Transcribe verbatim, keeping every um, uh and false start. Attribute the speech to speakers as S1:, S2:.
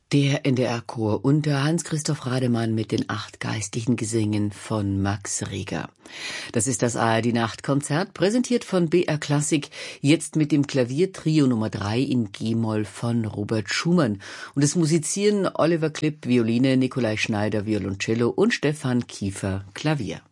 S1: Der N D R-Chor unter Hans-Christoph Rademann mit den acht geistlichen Gesängen von Max Reger. Das ist das A R D-Nachtkonzert, präsentiert von B R Klassik, jetzt mit dem Klaviertrio Nummer drei in G-Moll von Robert Schumann. Und es musizieren Oliver Klipp, Violine, Nikolai Schneider, Violoncello und Stefan Kiefer, Klavier.